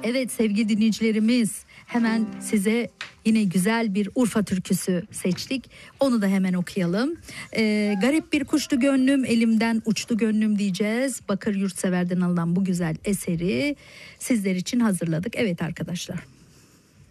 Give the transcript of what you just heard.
Evet sevgili dinleyicilerimiz, hemen size yine güzel bir Urfa türküsü seçtik. Onu da hemen okuyalım. Garip bir kuştu gönlüm, elimden uçtu gönlüm diyeceğiz. Bakır Yurtsever'den alınan bu güzel eseri sizler için hazırladık. Evet arkadaşlar.